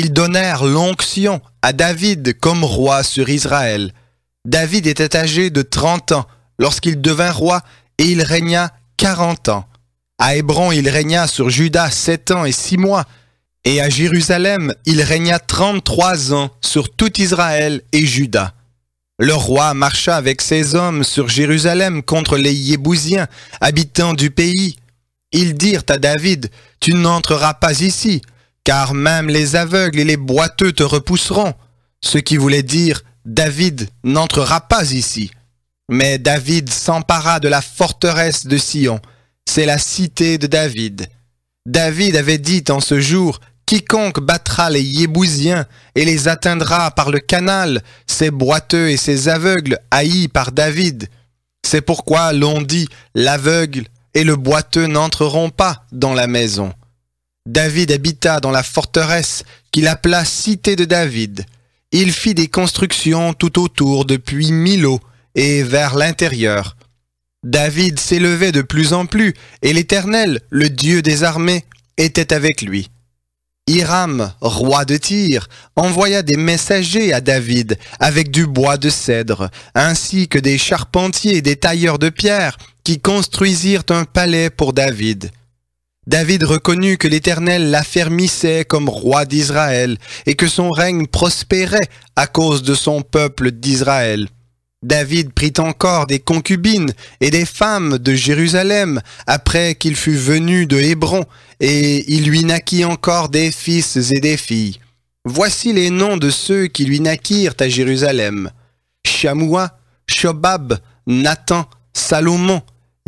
Ils donnèrent l'onction à David comme roi sur Israël. David était âgé de 30 ans lorsqu'il devint roi et il régna 40 ans. À Hébron, il régna sur Juda 7 ans et 6 mois. Et à Jérusalem, il régna 33 ans sur tout Israël et Juda. Le roi marcha avec ses hommes sur Jérusalem contre les Yébousiens, habitants du pays. Ils dirent à David, « Tu n'entreras pas ici, car même les aveugles et les boiteux te repousseront. » Ce qui voulait dire, « David n'entrera pas ici. » Mais David s'empara de la forteresse de Sion. C'est la cité de David. David avait dit en ce jour, « Quiconque battra les Yébousiens et les atteindra par le canal, ces boiteux et ces aveugles haïs par David. » C'est pourquoi l'on dit, « L'aveugle et le boiteux n'entreront pas dans la maison. » David habita dans la forteresse qu'il appela Cité de David. Il fit des constructions tout autour depuis Milo et vers l'intérieur. David s'élevait de plus en plus et l'Éternel, le Dieu des armées, était avec lui. Hiram, roi de Tyr, envoya des messagers à David avec du bois de cèdre, ainsi que des charpentiers et des tailleurs de pierre qui construisirent un palais pour David. David reconnut que l'Éternel l'affermissait comme roi d'Israël et que son règne prospérait à cause de son peuple d'Israël. David prit encore des concubines et des femmes de Jérusalem après qu'il fut venu de Hébron, et il lui naquit encore des fils et des filles. Voici les noms de ceux qui lui naquirent à Jérusalem. Shamoua, Shobab, Nathan, Salomon,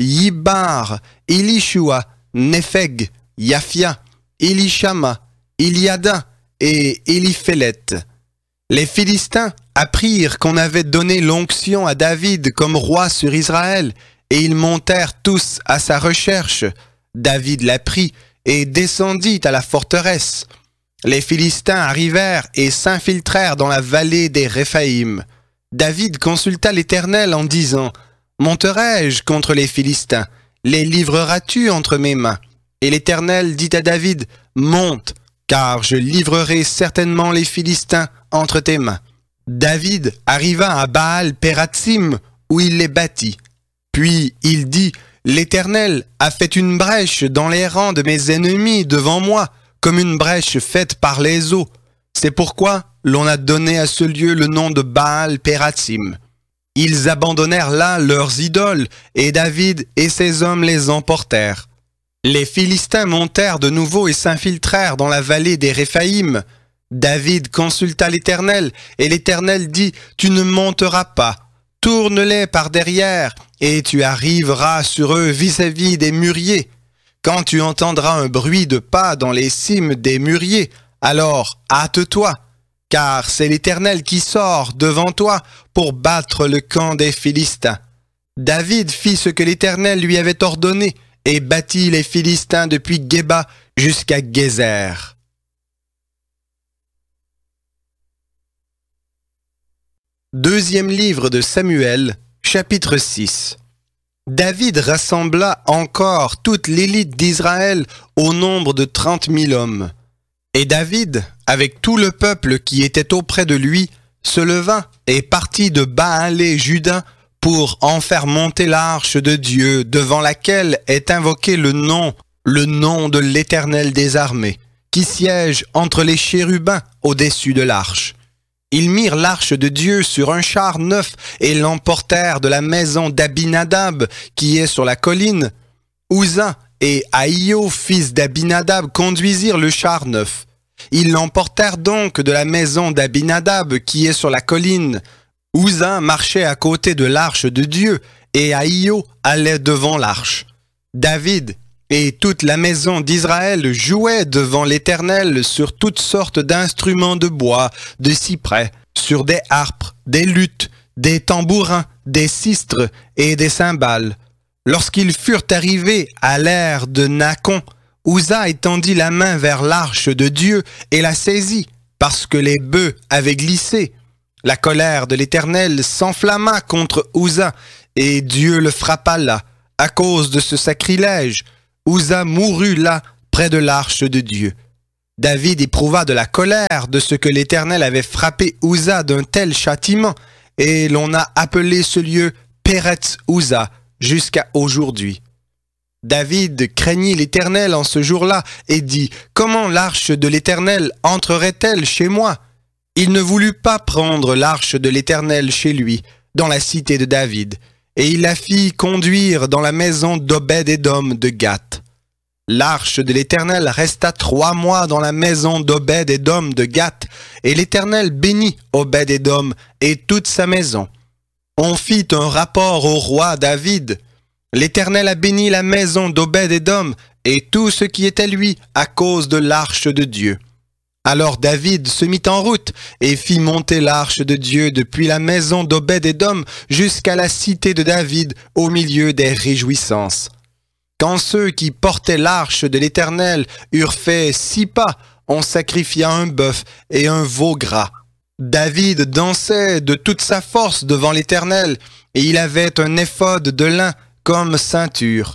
Yibar, Elishua, Népheg, Yaphia, Elishama, Eliada et Eliphélet. Les Philistins apprirent qu'on avait donné l'onction à David comme roi sur Israël, et ils montèrent tous à sa recherche. David l'apprit et descendit à la forteresse. Les Philistins arrivèrent et s'infiltrèrent dans la vallée des Réphaïm. David consulta l'Éternel en disant, « Monterai-je contre les Philistins? Les livreras-tu entre mes mains? » Et l'Éternel dit à David, « Monte, car je livrerai certainement les Philistins entre tes mains. » David arriva à Baal-Pératsim, où il les battit. Puis il dit, « L'Éternel a fait une brèche dans les rangs de mes ennemis devant moi, comme une brèche faite par les eaux. C'est pourquoi l'on a donné à ce lieu le nom de Baal-Pératsim. » Ils abandonnèrent là leurs idoles, et David et ses hommes les emportèrent. Les Philistins montèrent de nouveau et s'infiltrèrent dans la vallée des Réphaïm. David consulta l'Éternel, et l'Éternel dit, « Tu ne monteras pas, tourne-les par derrière, et tu arriveras sur eux vis-à-vis des mûriers. Quand tu entendras un bruit de pas dans les cimes des mûriers, alors hâte-toi, car c'est l'Éternel qui sort devant toi pour battre le camp des Philistins. » David fit ce que l'Éternel lui avait ordonné, et battit les Philistins depuis Géba jusqu'à Gézer. Deuxième livre de Samuel, chapitre 6. David rassembla encore toute l'élite d'Israël au nombre de 30 000 hommes. Et David, avec tout le peuple qui était auprès de lui, se leva et partit de Baale-Juda pour en faire monter l'arche de Dieu devant laquelle est invoqué le nom de l'Éternel des armées, qui siège entre les chérubins au-dessus de l'arche. Ils mirent l'arche de Dieu sur un char neuf et l'emportèrent de la maison d'Abinadab qui est sur la colline. Uza et Ahio, fils d'Abinadab, conduisirent le char neuf. Ils l'emportèrent donc de la maison d'Abinadab qui est sur la colline. Uza marchait à côté de l'arche de Dieu et Ahio allait devant l'arche. David et toute la maison d'Israël jouaient devant l'Éternel sur toutes sortes d'instruments de bois, de cyprès, sur des harpes, des luths, des tambourins, des sistres et des cymbales. Lorsqu'ils furent arrivés à l'ère de Nacon, Uza étendit la main vers l'arche de Dieu et la saisit, parce que les bœufs avaient glissé. La colère de l'Éternel s'enflamma contre Uza, et Dieu le frappa là, à cause de ce sacrilège. Uza mourut là, près de l'arche de Dieu. David éprouva de la colère de ce que l'Éternel avait frappé Uza d'un tel châtiment, et l'on a appelé ce lieu Péretz Uza jusqu'à aujourd'hui. David craignit l'Éternel en ce jour-là et dit « Comment l'arche de l'Éternel entrerait-elle chez moi ?» Il ne voulut pas prendre l'arche de l'Éternel chez lui, dans la cité de David, et il la fit conduire dans la maison d'Obed-Édom de Gath. L'arche de l'Éternel resta 3 mois dans la maison d'Obed-Édom de Gath, et l'Éternel bénit Obed-Édom et toute sa maison. On fit un rapport au roi David. L'Éternel a béni la maison d'Obed-Édom et tout ce qui est à lui à cause de l'arche de Dieu. Alors David se mit en route et fit monter l'arche de Dieu depuis la maison d'Obed-Édom jusqu'à la cité de David au milieu des réjouissances. Quand ceux qui portaient l'arche de l'Éternel eurent fait 6 pas, on sacrifia un bœuf et un veau gras. David dansait de toute sa force devant l'Éternel et il avait un éphod de lin comme ceinture.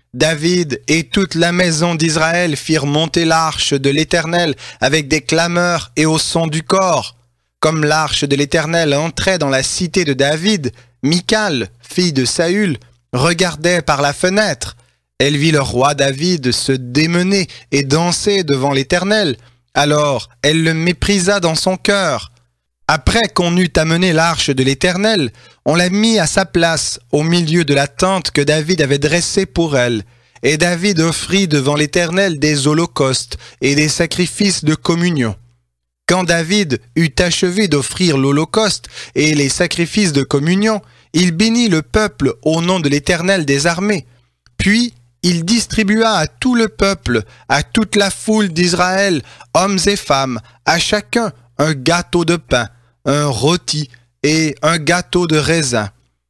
David et toute la maison d'Israël firent monter l'arche de l'Éternel avec des clameurs et au son du cor. Comme l'arche de l'Éternel entrait dans la cité de David, Michal, fille de Saül, regardait par la fenêtre. Elle vit le roi David se démener et danser devant l'Éternel. Alors elle le méprisa dans son cœur. Après qu'on eut amené l'arche de l'Éternel, on l'a mis à sa place au milieu de la tente que David avait dressée pour elle. Et David offrit devant l'Éternel des holocaustes et des sacrifices de communion. Quand David eut achevé d'offrir l'holocauste et les sacrifices de communion, il bénit le peuple au nom de l'Éternel des armées. Puis il distribua à tout le peuple, à toute la foule d'Israël, hommes et femmes, à chacun un gâteau de pain, un rôti et un gâteau de raisin.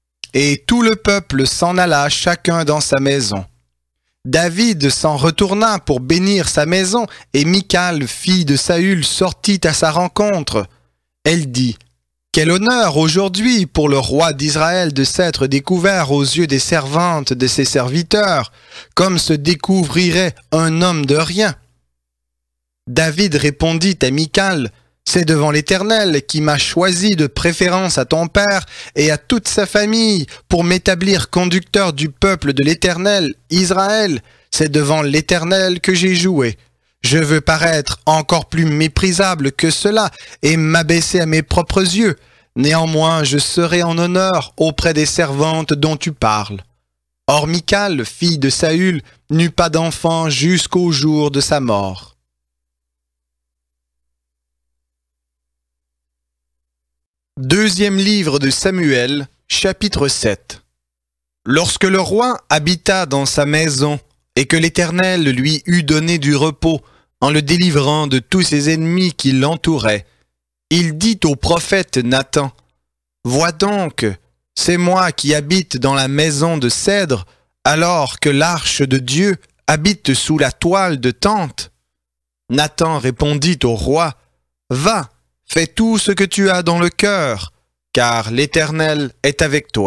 Et tout le peuple s'en alla chacun dans sa maison. David s'en retourna pour bénir sa maison, et Michal, fille de Saül, sortit à sa rencontre. Elle dit « Quel honneur aujourd'hui pour le roi d'Israël de s'être découvert aux yeux des servantes de ses serviteurs, comme se découvrirait un homme de rien. » David répondit à Michal « C'est devant l'Éternel qui m'a choisi de préférence à ton père et à toute sa famille pour m'établir conducteur du peuple de l'Éternel, Israël. C'est devant l'Éternel que j'ai joué. Je veux paraître encore plus méprisable que cela et m'abaisser à mes propres yeux. Néanmoins, je serai en honneur auprès des servantes dont tu parles. » Or Michal, fille de Saül, n'eut pas d'enfant jusqu'au jour de sa mort. Deuxième livre de Samuel, chapitre 7. Lorsque le roi habita dans sa maison et que l'Éternel lui eut donné du repos en le délivrant de tous ses ennemis qui l'entouraient, il dit au prophète Nathan, « Vois donc, c'est moi qui habite dans la maison de cèdre, alors que l'arche de Dieu habite sous la toile de tente. » Nathan répondit au roi, « Va, fais tout ce que tu as dans le cœur, car l'Éternel est avec toi. »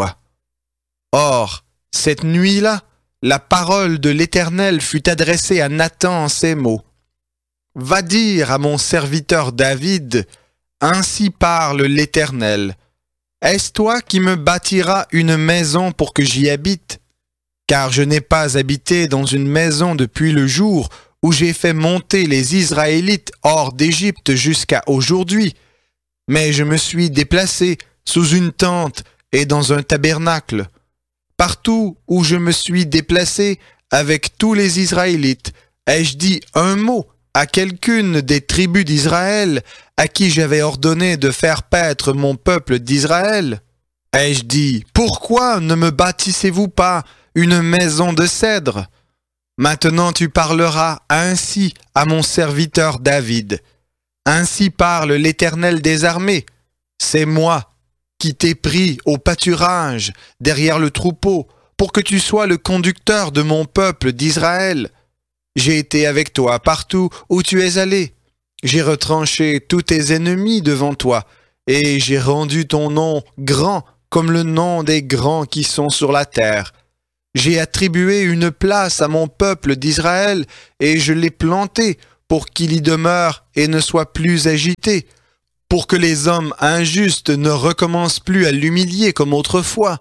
Or, cette nuit-là, la parole de l'Éternel fut adressée à Nathan en ces mots. « Va dire à mon serviteur David, ainsi parle l'Éternel. Est-ce toi qui me bâtiras une maison pour que j'y habite? Car je n'ai pas habité dans une maison depuis le jour où j'ai fait monter les Israélites hors d'Égypte jusqu'à aujourd'hui. Mais je me suis déplacé sous une tente et dans un tabernacle. Partout où je me suis déplacé avec tous les Israélites, ai-je dit un mot à quelqu'une des tribus d'Israël à qui j'avais ordonné de faire paître mon peuple d'Israël? Ai-je dit, pourquoi ne me bâtissez-vous pas une maison de cèdre? Maintenant tu parleras ainsi à mon serviteur David. Ainsi parle l'Éternel des armées. C'est moi qui t'ai pris au pâturage, derrière le troupeau, pour que tu sois le conducteur de mon peuple d'Israël. J'ai été avec toi partout où tu es allé. J'ai retranché tous tes ennemis devant toi, et j'ai rendu ton nom grand comme le nom des grands qui sont sur la terre. J'ai attribué une place à mon peuple d'Israël, et je l'ai planté pour qu'il y demeure et ne soit plus agité, pour que les hommes injustes ne recommencent plus à l'humilier comme autrefois.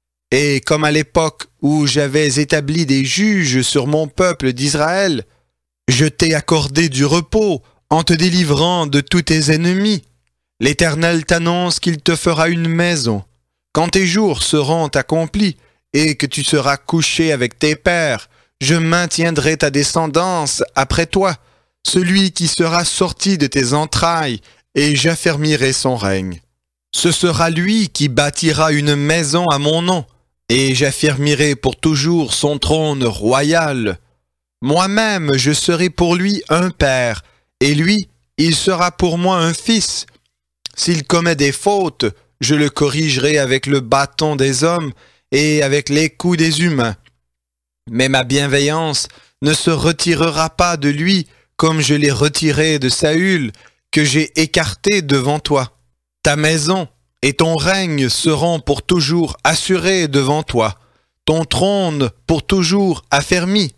Et comme à l'époque où j'avais établi des juges sur mon peuple d'Israël, je t'ai accordé du repos en te délivrant de tous tes ennemis. L'Éternel t'annonce qu'il te fera une maison. Quand tes jours seront accomplis et que tu seras couché avec tes pères, je maintiendrai ta descendance après toi, celui qui sera sorti de tes entrailles, et j'affermirai son règne. Ce sera lui qui bâtira une maison à mon nom, et j'affermirai pour toujours son trône royal. Moi-même, je serai pour lui un père, et lui, il sera pour moi un fils. S'il commet des fautes, je le corrigerai avec le bâton des hommes et avec les coups des humains. Mais ma bienveillance ne se retirera pas de lui comme je l'ai retiré de Saül, que j'ai écarté devant toi. Ta maison et ton règne seront pour toujours assurés devant toi, ton trône pour toujours affermi.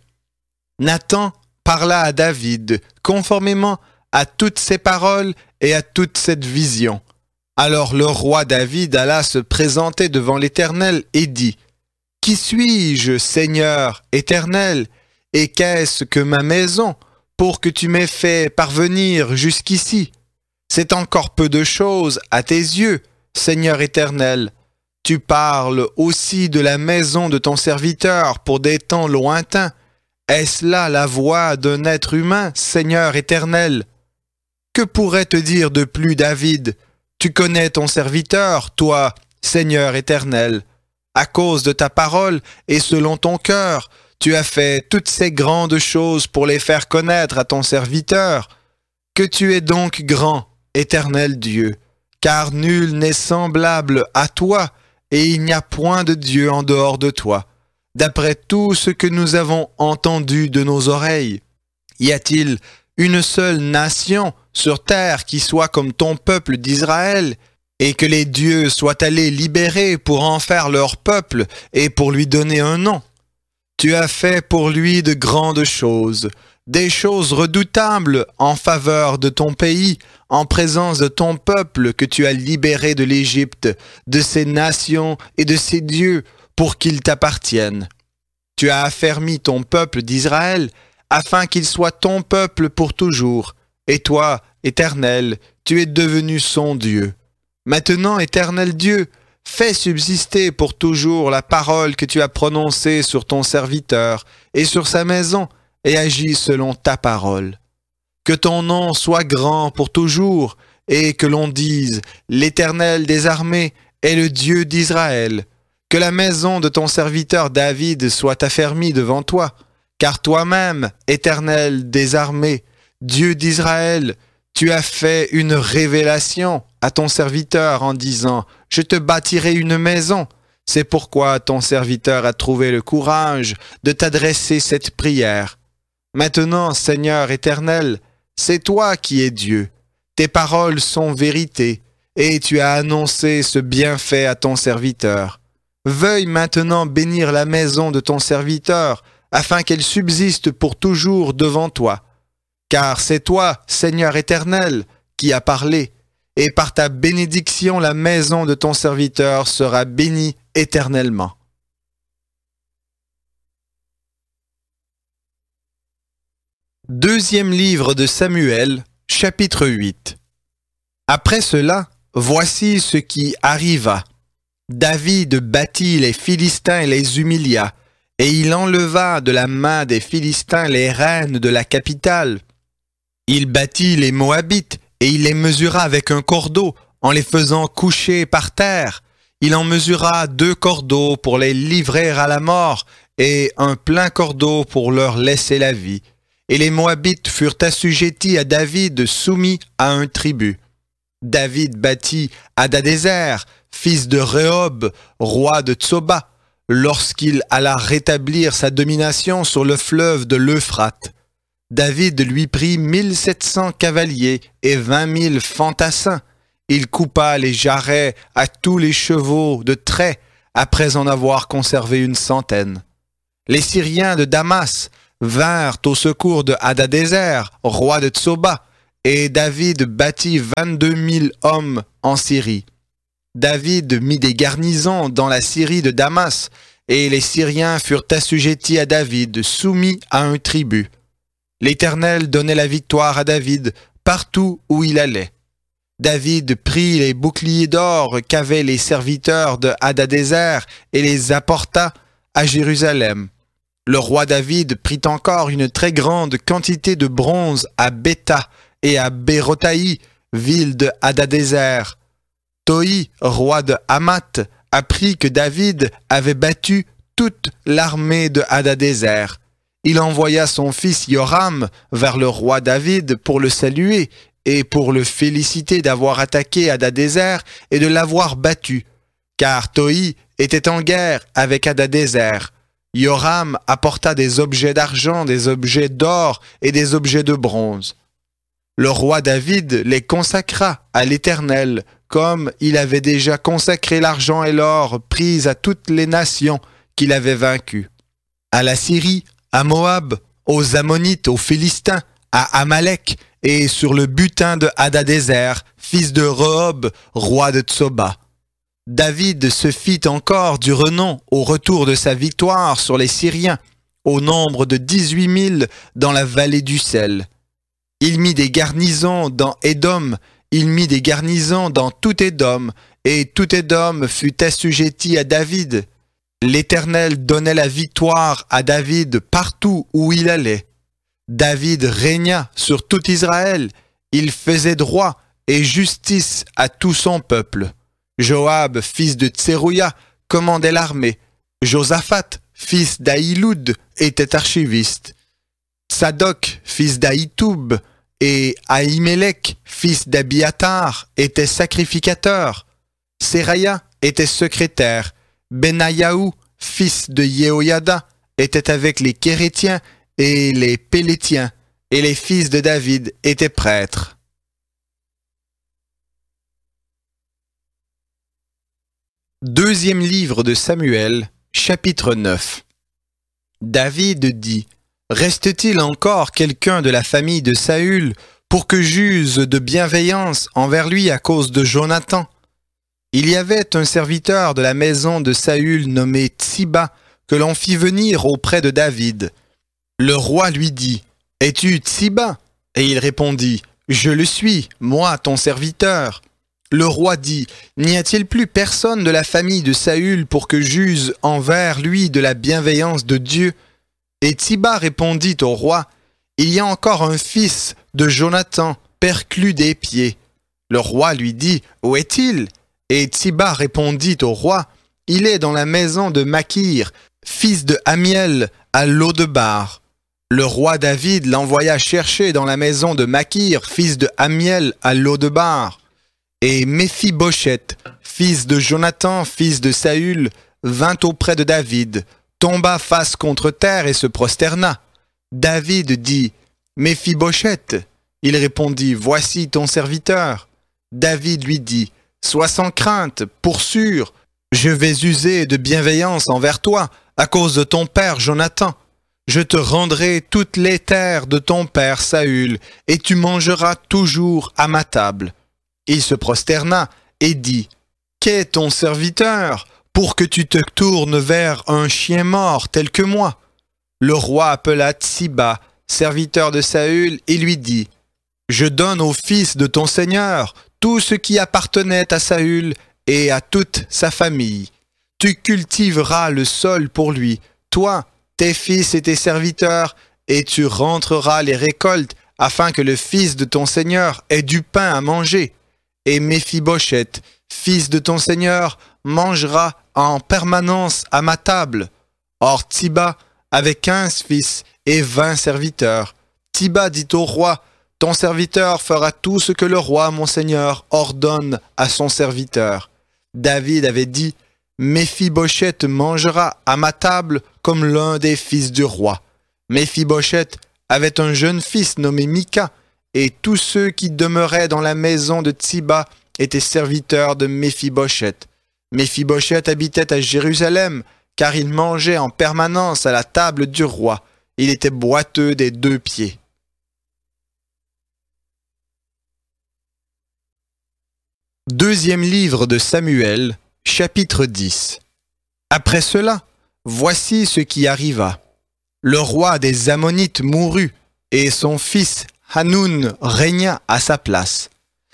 Nathan parla à David conformément à toutes ces paroles et à toute cette vision. Alors le roi David alla se présenter devant l'Éternel et dit, « Qui suis-je, Seigneur éternel, et qu'est-ce que ma maison pour que tu m'aies fait parvenir jusqu'ici? C'est encore peu de choses à tes yeux, Seigneur éternel. Tu parles aussi de la maison de ton serviteur pour des temps lointains. Est-ce là la voix d'un être humain, Seigneur éternel? Que pourrait te dire de plus David? Tu connais ton serviteur, toi, Seigneur éternel. À cause de ta parole et selon ton cœur, tu as fait toutes ces grandes choses pour les faire connaître à ton serviteur. Que tu es donc grand, éternel Dieu, car nul n'est semblable à toi, et il n'y a point de Dieu en dehors de toi. D'après tout ce que nous avons entendu de nos oreilles, y a-t-il une seule nation sur terre qui soit comme ton peuple d'Israël, et que les dieux soient allés libérer pour en faire leur peuple et pour lui donner un nom? Tu as fait pour lui de grandes choses, des choses redoutables en faveur de ton pays, en présence de ton peuple que tu as libéré de l'Égypte, de ses nations et de ses dieux, pour qu'ils t'appartiennent. Tu as affermi ton peuple d'Israël, afin qu'il soit ton peuple pour toujours. Et toi, Éternel, tu es devenu son Dieu. Maintenant, Éternel Dieu, fais subsister pour toujours la parole que tu as prononcée sur ton serviteur et sur sa maison, et agis selon ta parole. Que ton nom soit grand pour toujours, et que l'on dise, l'Éternel des armées est le Dieu d'Israël. Que la maison de ton serviteur David soit affermie devant toi, car toi-même, Éternel des armées, Dieu d'Israël, tu as fait une révélation à ton serviteur en disant, « Je te bâtirai une maison ». C'est pourquoi ton serviteur a trouvé le courage de t'adresser cette prière. Maintenant, Seigneur éternel, c'est toi qui es Dieu. Tes paroles sont vérité, et tu as annoncé ce bienfait à ton serviteur. Veuille maintenant bénir la maison de ton serviteur, afin qu'elle subsiste pour toujours devant toi. Car c'est toi, Seigneur éternel, qui as parlé, et par ta bénédiction la maison de ton serviteur sera bénie éternellement. Deuxième livre de Samuel, chapitre 8. Après cela, voici ce qui arriva. David battit les Philistins et les humilia, et il enleva de la main des Philistins les reines de la capitale. Il battit les Moabites, et il les mesura avec un cordeau, en les faisant coucher par terre. Il en mesura 2 cordeaux pour les livrer à la mort, et un plein cordeau pour leur laisser la vie. Et les Moabites furent assujettis à David, soumis à un tribut. David battit Hadadézer, fils de Rehob, roi de Tsoba, lorsqu'il alla rétablir sa domination sur le fleuve de l'Euphrate. David lui prit 1700 cavaliers et 20 000 fantassins. Il coupa les jarrets à tous les chevaux de trait, après en avoir conservé 100. Les Syriens de Damas vinrent au secours de Hadadézer, roi de Tsoba, et David bâtit 22 000 hommes en Syrie. David mit des garnisons dans la Syrie de Damas, et les Syriens furent assujettis à David, soumis à un tribut. L'Éternel donnait la victoire à David partout où il allait. David prit les boucliers d'or qu'avaient les serviteurs de Hadadézer et les apporta à Jérusalem. Le roi David prit encore une très grande quantité de bronze à Bétha et à Bérotaï, ville de Hadadézer. Toi, roi de Hamath, apprit que David avait battu toute l'armée de Hadadézer. Il envoya son fils Yoram vers le roi David pour le saluer et pour le féliciter d'avoir attaqué Hadadézer et de l'avoir battu, car Toi était en guerre avec Hadadézer. Yoram apporta des objets d'argent, des objets d'or et des objets de bronze. Le roi David les consacra à l'Éternel, comme il avait déjà consacré l'argent et l'or pris à toutes les nations qu'il avait vaincues. À la Syrie, à Moab, aux Ammonites, aux Philistins, à Amalek et sur le butin de Hadadézer, fils de Rehob, roi de Tsoba. David se fit encore du renom au retour de sa victoire sur les Syriens, au nombre de 18 000 dans la vallée du sel. Il mit des garnisons dans Édom, il mit des garnisons dans tout Édom, et tout Édom fut assujetti à David. L'Éternel donnait la victoire à David partout où il allait. David régna sur tout Israël, il faisait droit et justice à tout son peuple. Joab, fils de Tserouïa, commandait l'armée. Josaphat, fils d'Ahiloud, était archiviste. Tsadok, fils d'Ahitoub, et Ahimelech, fils d'Abiatar, était sacrificateur. Seraya était secrétaire. Benayahu, fils de Yehoyada, était avec les Kérétiens et les Pélétiens, et les fils de David étaient prêtres. Deuxième livre de Samuel, chapitre 9. David dit: Reste-t-il encore quelqu'un de la famille de Saül pour que j'use de bienveillance envers lui à cause de Jonathan? Il y avait un serviteur de la maison de Saül nommé Tsiba que l'on fit venir auprès de David. Le roi lui dit: Es-tu Tsiba? Et il répondit: Je le suis, moi ton serviteur. Le roi dit: N'y a-t-il plus personne de la famille de Saül pour que j'use envers lui de la bienveillance de Dieu? Et Tsiba répondit au roi: Il y a encore un fils de Jonathan, perclus des pieds. Le roi lui dit: Où est-il? Et Tsiba répondit au roi: Il est dans la maison de Makir, fils de Amiel, à Lodebar. Le roi David l'envoya chercher dans la maison de Makir, fils de Amiel, à Lodebar. Et Méphibosheth, fils de Jonathan, fils de Saül, vint auprès de David, tomba face contre terre et se prosterna. David dit: Méphibosheth. Il répondit: Voici ton serviteur. David lui dit: Sois sans crainte, pour sûr, je vais user de bienveillance envers toi, à cause de ton père Jonathan. Je te rendrai toutes les terres de ton père Saül, et tu mangeras toujours à ma table. Il se prosterna et dit: Qu'est ton serviteur, pour que tu te tournes vers un chien mort tel que moi? Le roi appela Tsiba, serviteur de Saül, et lui dit: Je donne au fils de ton seigneur tout ce qui appartenait à Saül et à toute sa famille. Tu cultiveras le sol pour lui, toi, tes fils et tes serviteurs, et tu rentreras les récoltes, afin que le fils de ton seigneur ait du pain à manger. Et Méphibosheth, fils de ton seigneur, mangera en permanence à ma table. Or Tsiba avait 15 fils et 20 serviteurs. Tsiba dit au roi: Ton serviteur fera tout ce que le roi, mon seigneur, ordonne à son serviteur. David avait dit: Méphibosheth mangera à ma table comme l'un des fils du roi. Méphibosheth avait un jeune fils nommé Mika, et tous ceux qui demeuraient dans la maison de Tsiba étaient serviteurs de Méphibosheth. Méphibosheth habitait à Jérusalem, car il mangeait en permanence à la table du roi. Il était boiteux des 2 pieds. Deuxième livre de Samuel, chapitre 10. Après cela, voici ce qui arriva. Le roi des Ammonites mourut, et son fils Hanoun régna à sa place.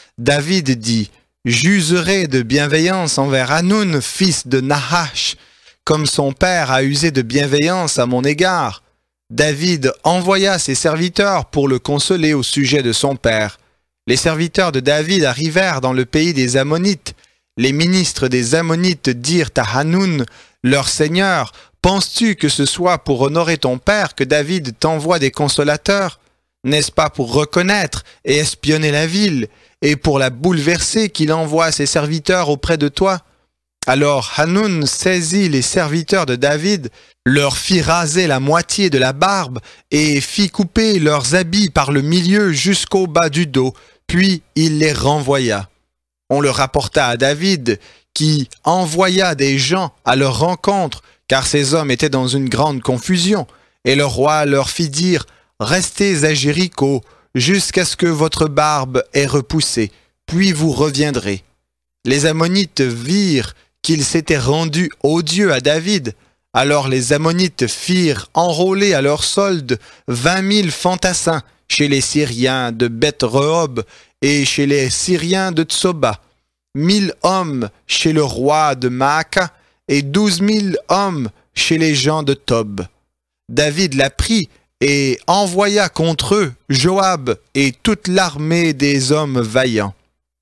David dit, « J'userai de bienveillance envers Hanoun, fils de Nahash, comme son père a usé de bienveillance à mon égard. » David envoya ses serviteurs pour le consoler au sujet de son père. Les serviteurs de David arrivèrent dans le pays des Ammonites. Les ministres des Ammonites dirent à Hanoun, leur seigneur, « Penses-tu que ce soit pour honorer ton père que David t'envoie des consolateurs? N'est-ce pas pour reconnaître et espionner la ville, et pour la bouleverser qu'il envoie ses serviteurs auprès de toi? » Alors Hanoun saisit les serviteurs de David, leur fit raser la moitié de la barbe et fit couper leurs habits par le milieu jusqu'au bas du dos, puis il les renvoya. On le rapporta à David, qui envoya des gens à leur rencontre, car ces hommes étaient dans une grande confusion, et le roi leur fit dire « Restez à Jéricho jusqu'à ce que votre barbe ait repoussé, puis vous reviendrez. » Les Ammonites virent qu'il s'était rendu odieux à David. Alors les Ammonites firent enrôler à leur solde 20 000 fantassins chez les Syriens de Beth-Rehob et chez les Syriens de Tsoba, 1000 hommes chez le roi de Maaka et 12 000 hommes chez les gens de Tob. David la prit et envoya contre eux Joab et toute l'armée des hommes vaillants.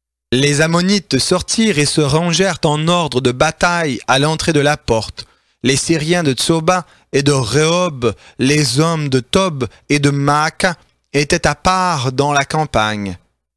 Les Ammonites sortirent et se rangèrent en ordre de bataille à l'entrée de la porte. Les Syriens de Tsoba et de Rehob, les hommes de Tob et de Maaka, étaient à part dans la campagne.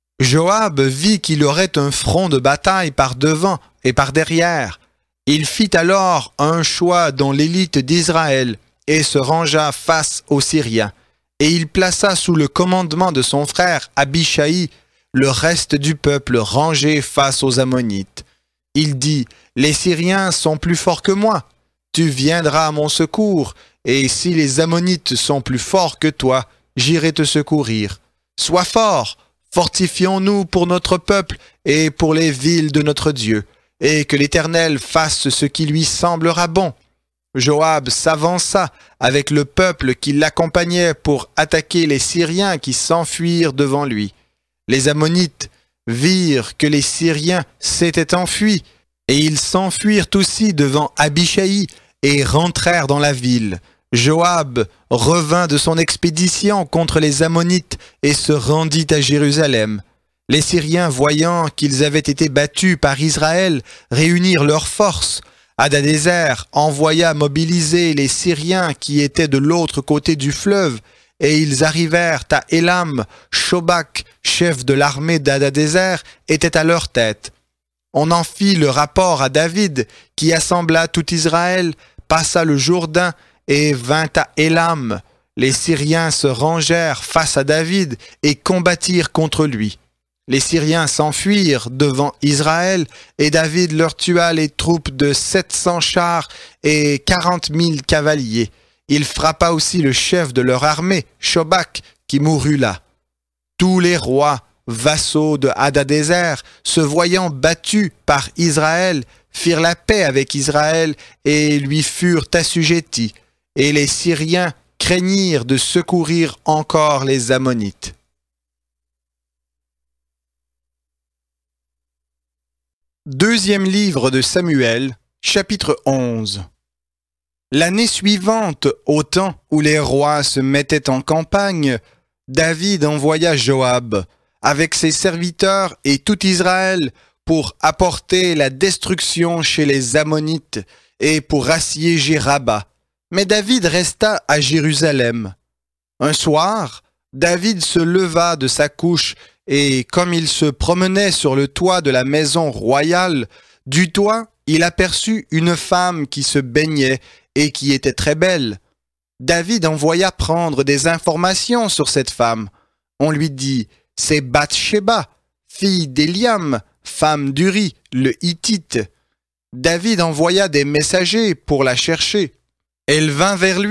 Joab vit qu'il aurait un front de bataille par devant et par derrière. Il fit alors un choix dans l'élite d'Israël et se rangea face aux Syriens. Et il plaça sous le commandement de son frère Abishai le reste du peuple rangé face aux Ammonites. Il dit, « Les Syriens sont plus forts que moi. Tu viendras à mon secours, et si les Ammonites sont plus forts que toi, j'irai te secourir. Sois fort, fortifions-nous pour notre peuple et pour les villes de notre Dieu, et que l'Éternel fasse ce qui lui semblera bon. » Joab s'avança avec le peuple qui l'accompagnait pour attaquer les Syriens qui s'enfuirent devant lui. Les Ammonites virent que les Syriens s'étaient enfuis, et ils s'enfuirent aussi devant Abishai et rentrèrent dans la ville. Joab revint de son expédition contre les Ammonites et se rendit à Jérusalem. Les Syriens, voyant qu'ils avaient été battus par Israël, réunirent leurs forces. Hadadézer envoya mobiliser les Syriens qui étaient de l'autre côté du fleuve, et ils arrivèrent à Élam. Shobak, chef de l'armée d'Hadadézer, était à leur tête. On en fit le rapport à David, qui assembla tout Israël, passa le Jourdain et vint à Élam. Les Syriens se rangèrent face à David et combattirent contre lui. Les Syriens s'enfuirent devant Israël, et David leur tua les troupes de 700 chars et 40 000 cavaliers. Il frappa aussi le chef de leur armée, Shobak, qui mourut là. Tous les rois, vassaux de Hadadézer, se voyant battus par Israël, firent la paix avec Israël et lui furent assujettis. Et les Syriens craignirent de secourir encore les Ammonites. Deuxième livre de Samuel, chapitre 11. L'année suivante, au temps où les rois se mettaient en campagne, David envoya Joab avec ses serviteurs et tout Israël pour apporter la destruction chez les Ammonites et pour assiéger Rabba. Mais David resta à Jérusalem. Un soir, David se leva de sa couche et comme il se promenait sur le toit de la maison royale, du toit, il aperçut une femme qui se baignait et qui était très belle. David envoya prendre des informations sur cette femme. On lui dit, « C'est Bathsheba, fille d'Éliam, femme d'Uri, le Hittite. » David envoya des messagers pour la chercher. Elle vint vers lui,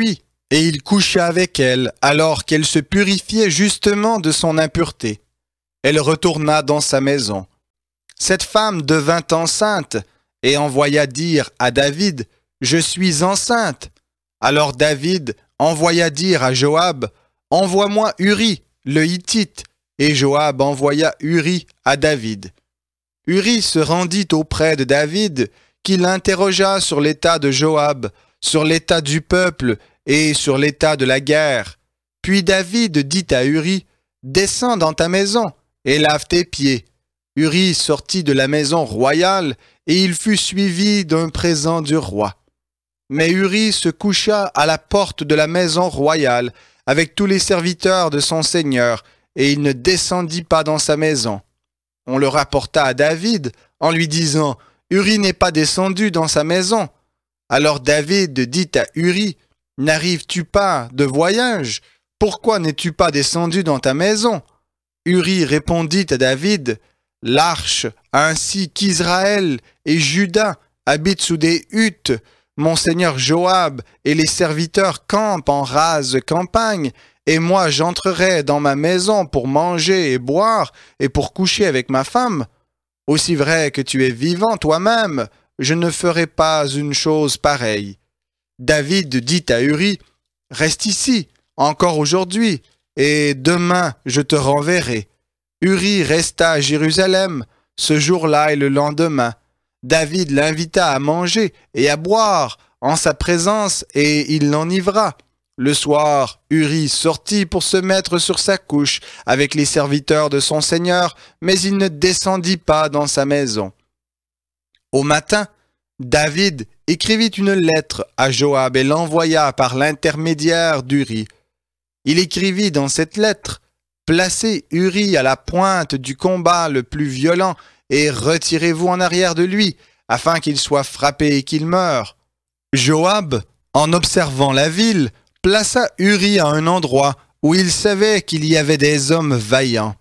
et il coucha avec elle alors qu'elle se purifiait justement de son impureté. Elle retourna dans sa maison. Cette femme devint enceinte et envoya dire à David, « Je suis enceinte. » Alors David envoya dire à Joab, « Envoie-moi Uri, le Hittite. » Et Joab envoya Uri à David. Uri se rendit auprès de David, qui l'interrogea sur l'état de Joab, sur l'état du peuple et sur l'état de la guerre. Puis David dit à Uri, « Descends dans ta maison et lave tes pieds. » Uri sortit de la maison royale et il fut suivi d'un présent du roi. Mais Uri se coucha à la porte de la maison royale avec tous les serviteurs de son seigneur et il ne descendit pas dans sa maison. On le rapporta à David en lui disant, « Uri n'est pas descendu dans sa maison. » Alors David dit à Uri, « N'arrives-tu pas de voyage? Pourquoi n'es-tu pas descendu dans ta maison? » Uri répondit à David, « L'arche, ainsi qu'Israël et Juda habitent sous des huttes. Mon seigneur Joab et les serviteurs campent en rase campagne, et moi j'entrerai dans ma maison pour manger et boire et pour coucher avec ma femme. Aussi vrai que tu es vivant toi-même, je ne ferai pas une chose pareille. » David dit à Uri, « Reste ici, encore aujourd'hui, et demain je te renverrai. » Uri resta à Jérusalem ce jour-là et le lendemain. David l'invita à manger et à boire en sa présence et il l'enivra. Le soir, Uri sortit pour se mettre sur sa couche avec les serviteurs de son seigneur, mais il ne descendit pas dans sa maison. Au matin, David écrivit une lettre à Joab et l'envoya par l'intermédiaire d'Uri. Il écrivit dans cette lettre, « Placez Uri à la pointe du combat le plus violent et retirez-vous en arrière de lui, afin qu'il soit frappé et qu'il meure. » Joab, en observant la ville, plaça Uri à un endroit où il savait qu'il y avait des hommes vaillants.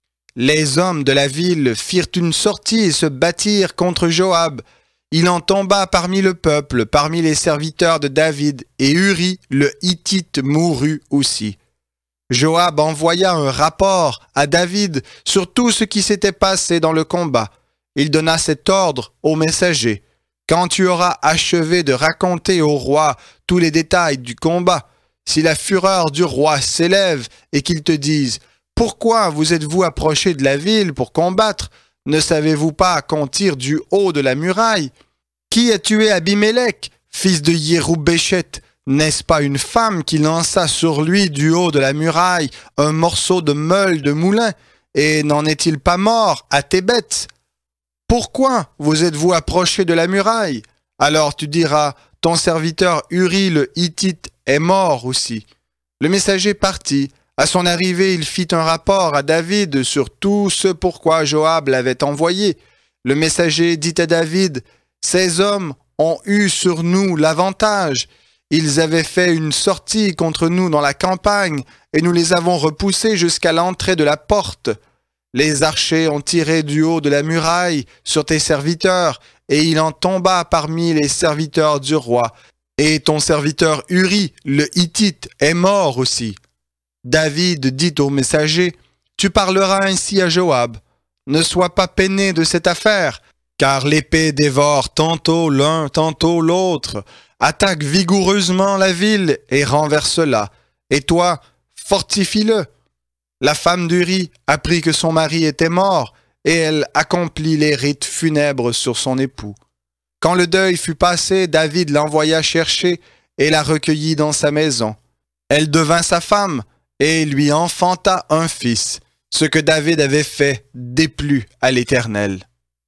Les hommes de la ville firent une sortie et se battirent contre Joab. Il en tomba parmi le peuple, parmi les serviteurs de David, et Uri, le Hittite, mourut aussi. Joab envoya un rapport à David sur tout ce qui s'était passé dans le combat. Il donna cet ordre au messager. « Quand tu auras achevé de raconter au roi tous les détails du combat, si la fureur du roi s'élève et qu'il te dise « Pourquoi vous êtes-vous approché de la ville pour combattre? Ne savez-vous pas qu'on tire du haut de la muraille? Qui a tué Abimélec, fils de Yéroubéchet? N'est-ce pas une femme qui lança sur lui du haut de la muraille un morceau de meule de moulin? Et n'en est-il pas mort à Thébet? Pourquoi vous êtes-vous approché de la muraille? Alors tu diras, ton serviteur Uri le Hittite est mort aussi. » Le messager partit. À son arrivée, il fit un rapport à David sur tout ce pourquoi Joab l'avait envoyé. Le messager dit à David, « Ces hommes ont eu sur nous l'avantage. Ils avaient fait une sortie contre nous dans la campagne et nous les avons repoussés jusqu'à l'entrée de la porte. Les archers ont tiré du haut de la muraille sur tes serviteurs et il en tomba parmi les serviteurs du roi. Et ton serviteur Uri, le Hittite, est mort aussi. » David dit au messager, « Tu parleras ainsi à Joab. Ne sois pas peiné de cette affaire, car l'épée dévore tantôt l'un, tantôt l'autre. Attaque vigoureusement la ville et renverse-la. Et toi, fortifie-le. » La femme d'Uri apprit que son mari était mort et elle accomplit les rites funèbres sur son époux. Quand le deuil fut passé, David l'envoya chercher et la recueillit dans sa maison. Elle devint sa femme et lui enfanta un fils. Ce que David avait fait déplut à l'Éternel.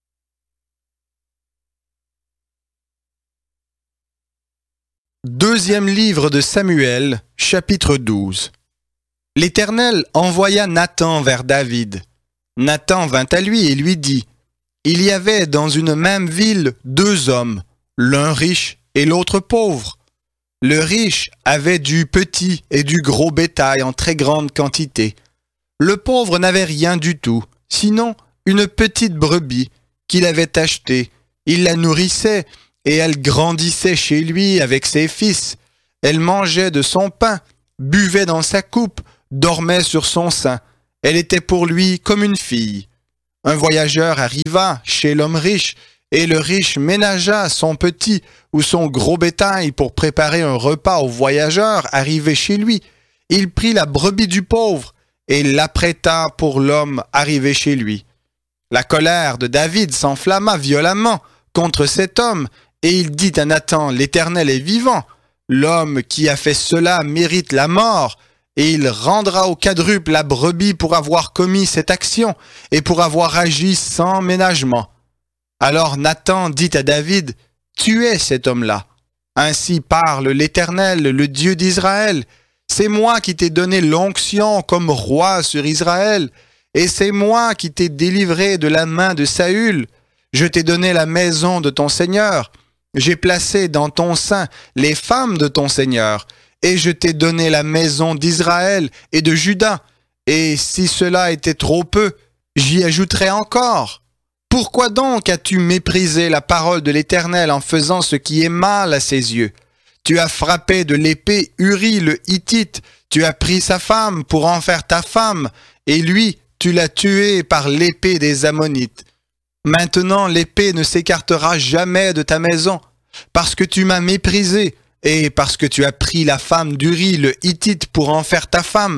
Deuxième livre de Samuel, chapitre 12. L'Éternel envoya Nathan vers David. Nathan vint à lui et lui dit, « Il y avait dans une même ville 2 hommes, l'un riche et l'autre pauvre. Le riche avait du petit et du gros bétail en très grande quantité. Le pauvre n'avait rien du tout, sinon une petite brebis qu'il avait achetée. Il la nourrissait et elle grandissait chez lui avec ses fils. Elle mangeait de son pain, buvait dans sa coupe, dormait sur son sein. Elle était pour lui comme une fille. Un voyageur arriva chez l'homme riche, et le riche ménagea son petit ou son gros bétail pour préparer un repas au voyageur arrivé chez lui. Il prit la brebis du pauvre et l'apprêta pour l'homme arrivé chez lui. La colère de David s'enflamma violemment contre cet homme, et il dit à Nathan, l'Éternel est vivant. L'homme qui a fait cela mérite la mort, et il rendra au quadruple la brebis pour avoir commis cette action et pour avoir agi sans ménagement. Alors Nathan dit à David, « Tuez cet homme-là. Ainsi parle l'Éternel, le Dieu d'Israël. C'est moi qui t'ai donné l'onction comme roi sur Israël, et c'est moi qui t'ai délivré de la main de Saül. Je t'ai donné la maison de ton Seigneur. J'ai placé dans ton sein les femmes de ton Seigneur, et je t'ai donné la maison d'Israël et de Juda. Et si cela était trop peu, j'y ajouterai encore. Pourquoi donc as-tu méprisé la parole de l'Éternel en faisant ce qui est mal à ses yeux? Tu as frappé de l'épée Uri le Hittite, tu as pris sa femme pour en faire ta femme, et lui, tu l'as tué par l'épée des Ammonites. Maintenant l'épée ne s'écartera jamais de ta maison, parce que tu m'as méprisé, et parce que tu as pris la femme d'Uri le Hittite pour en faire ta femme.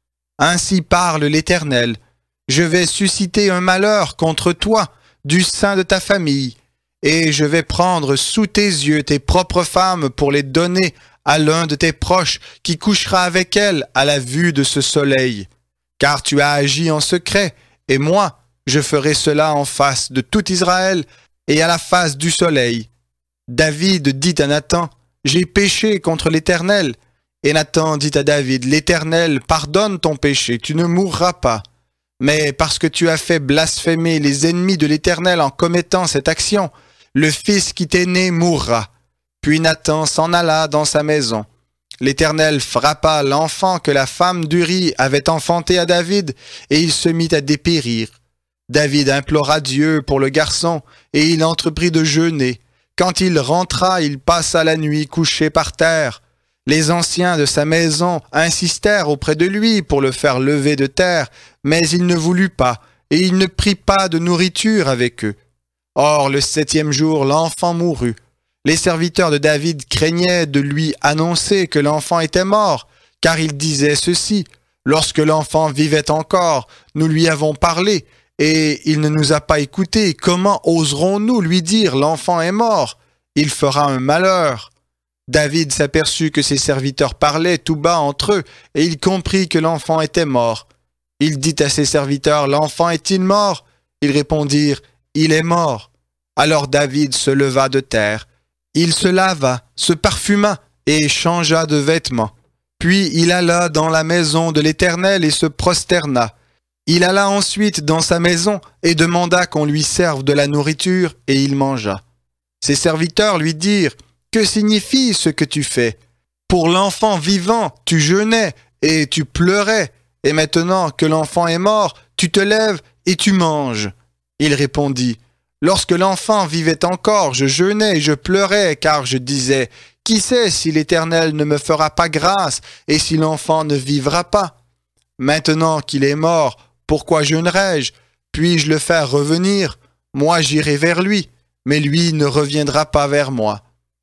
Ainsi parle l'Éternel, je vais susciter un malheur contre toi, du sein de ta famille, et je vais prendre sous tes yeux tes propres femmes pour les donner à l'un de tes proches qui couchera avec elles à la vue de ce soleil. Car tu as agi en secret, et moi, je ferai cela en face de tout Israël et à la face du soleil. David dit à Nathan, « J'ai péché contre l'Éternel. » Et Nathan dit à David, « L'Éternel pardonne ton péché, tu ne mourras pas. » Mais parce que tu as fait blasphémer les ennemis de l'Éternel en commettant cette action, le fils qui t'est né mourra. Puis Nathan s'en alla dans sa maison. L'Éternel frappa l'enfant que la femme d'Uri avait enfanté à David, et il se mit à dépérir. David implora Dieu pour le garçon, et il entreprit de jeûner. Quand il rentra, il passa la nuit couché par terre. Les anciens de sa maison insistèrent auprès de lui pour le faire lever de terre, mais il ne voulut pas, et il ne prit pas de nourriture avec eux. Or, le 7e jour, l'enfant mourut. Les serviteurs de David craignaient de lui annoncer que l'enfant était mort, car ils disaient ceci, « Lorsque l'enfant vivait encore, nous lui avons parlé, et il ne nous a pas écoutés. Comment oserons-nous lui dire, l'enfant est mort? Il fera un malheur. » David s'aperçut que ses serviteurs parlaient tout bas entre eux, et il comprit que l'enfant était mort. Il dit à ses serviteurs, « L'enfant est-il mort ?» Ils répondirent, « Il est mort. » Alors David se leva de terre. Il se lava, se parfuma et changea de vêtements. Puis il alla dans la maison de l'Éternel et se prosterna. Il alla ensuite dans sa maison et demanda qu'on lui serve de la nourriture, et il mangea. Ses serviteurs lui dirent, « Que signifie ce que tu fais? Pour l'enfant vivant, tu jeûnais et tu pleurais, et maintenant que l'enfant est mort, tu te lèves et tu manges. » Il répondit, « Lorsque l'enfant vivait encore, je jeûnais et je pleurais, car je disais, « Qui sait si l'Éternel ne me fera pas grâce et si l'enfant ne vivra pas? Maintenant qu'il est mort, pourquoi jeûnerai-je? Puis-je le faire revenir? Moi j'irai vers lui, mais lui ne reviendra pas vers moi. »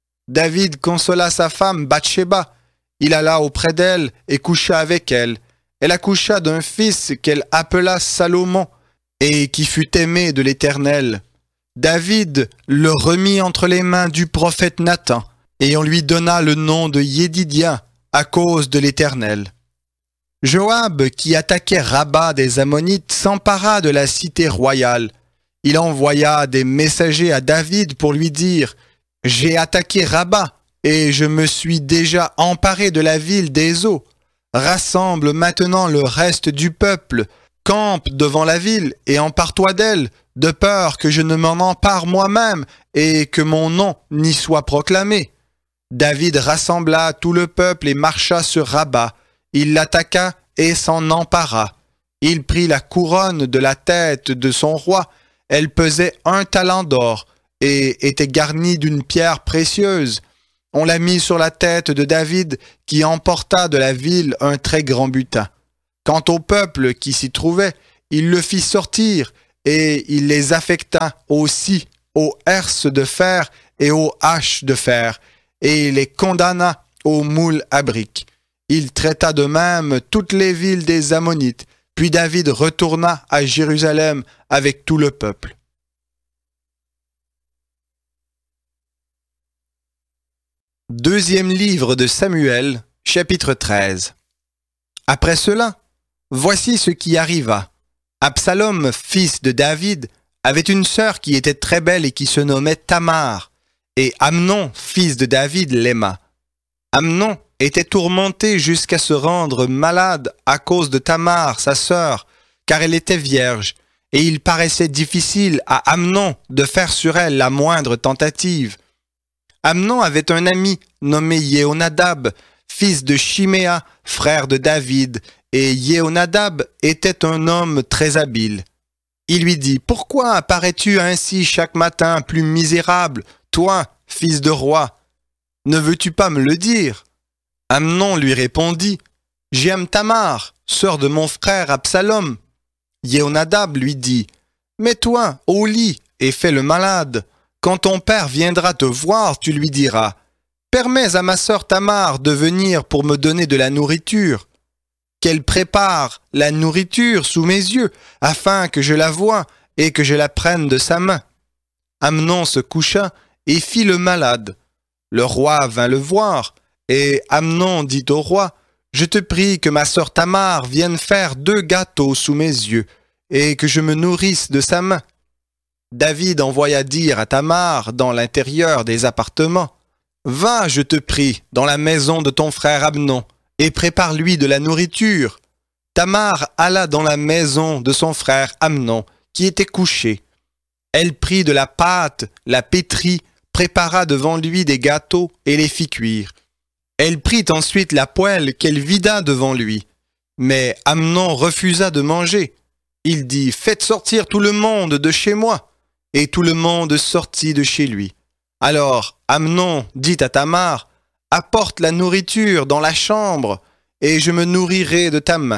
David consola sa femme Bathsheba. Il alla auprès d'elle et coucha avec elle. Elle accoucha d'un fils qu'elle appela Salomon, et qui fut aimé de l'Éternel. David le remit entre les mains du prophète Nathan, et on lui donna le nom de Yédidia à cause de l'Éternel. Joab, qui attaquait Rabba des Ammonites, s'empara de la cité royale. Il envoya des messagers à David pour lui dire, « J'ai attaqué Rabba, et je me suis déjà emparé de la ville des eaux. Rassemble maintenant le reste du peuple, campe devant la ville et empare-toi d'elle, de peur que je ne m'en empare moi-même et que mon nom n'y soit proclamé. » David rassembla tout le peuple et marcha sur Rabba. Il l'attaqua et s'en empara. Il prit la couronne de la tête de son roi. Elle pesait 1 talent d'or et était garnie d'une pierre précieuse. On l'a mis sur la tête de David, qui emporta de la ville un très grand butin. Quant au peuple qui s'y trouvait, il le fit sortir, et il les affecta aussi aux herses de fer et aux haches de fer, et il les condamna aux moules à briques. Il traita de même toutes les villes des Ammonites, puis David retourna à Jérusalem avec tout le peuple. Deuxième livre de Samuel, chapitre 13. Après cela, voici ce qui arriva. Absalom, fils de David, avait une sœur qui était très belle et qui se nommait Tamar, et Amnon, fils de David, l'aima. Amnon était tourmenté jusqu'à se rendre malade à cause de Tamar, sa sœur, car elle était vierge, et il paraissait difficile à Amnon de faire sur elle la moindre tentative. Amnon avait un ami nommé Jéhonadab, fils de Chiméa, frère de David, et Jéhonadab était un homme très habile. Il lui dit « Pourquoi apparais-tu ainsi chaque matin plus misérable, toi, fils de roi? Ne veux-tu pas me le dire ?» Amnon lui répondit « J'aime Tamar, sœur de mon frère Absalom. » Jéhonadab lui dit « Mets-toi au lit et fais le malade. Quand ton père viendra te voir, tu lui diras « Permets à ma sœur Tamar de venir pour me donner de la nourriture. Qu'elle prépare la nourriture sous mes yeux, afin que je la voie et que je la prenne de sa main. » Amnon se coucha et fit le malade. Le roi vint le voir, et Amnon dit au roi « Je te prie que ma sœur Tamar vienne faire 2 gâteaux sous mes yeux, et que je me nourrisse de sa main. » David envoya dire à Tamar dans l'intérieur des appartements « Va, je te prie, dans la maison de ton frère Amnon, et prépare-lui de la nourriture. » Tamar alla dans la maison de son frère Amnon, qui était couché. Elle prit de la pâte, la pétrit, prépara devant lui des gâteaux et les fit cuire. Elle prit ensuite la poêle qu'elle vida devant lui. Mais Amnon refusa de manger. Il dit « Faites sortir tout le monde de chez moi. » Et tout le monde sortit de chez lui. Alors Amnon dit à Tamar « Apporte la nourriture dans la chambre, et je me nourrirai de ta main. »